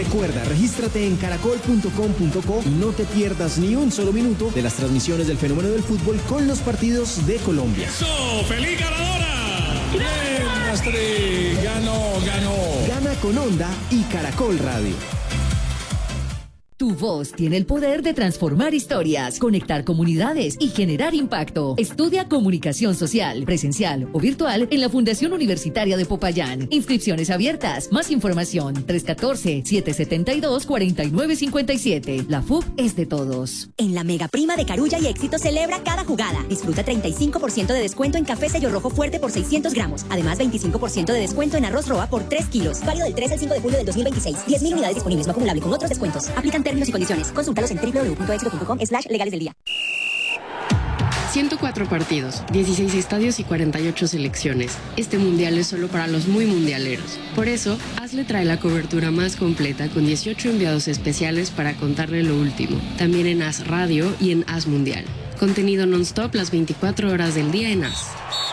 Recuerda, regístrate en caracol.com.co y no te pierdas ni un solo minuto de las transmisiones del fenómeno del fútbol con los partidos de Colombia. ¡Eso! ¡Feliz ganadora! ¡Bien, Astrid! ¡Ganó! Gana con Onda y Caracol Radio. Tu voz tiene el poder de transformar historias, conectar comunidades y generar impacto. Estudia comunicación social, presencial o virtual en la Fundación Universitaria de Popayán. Inscripciones abiertas. Más información 314-772-4957. La FUP es de todos. En la Mega Prima de Carulla y Éxito celebra cada jugada. Disfruta 35% de descuento en café Sello Rojo Fuerte por 600 gramos. Además, 25% de descuento en arroz Roa por 3 kilos. Válido del 3 al 5 de julio del 2026. 10.000 unidades disponibles, no acumulable con otros descuentos. Aplican términos y condiciones. Consúltalos en www.exito.com/legales del día. 104 partidos, 16 estadios y 48 selecciones. Este mundial es solo para los muy mundialeros. Por eso, AS le trae la cobertura más completa con 18 enviados especiales para contarle lo último. También en AS Radio y en AS Mundial. Contenido non-stop las 24 horas del día en AS.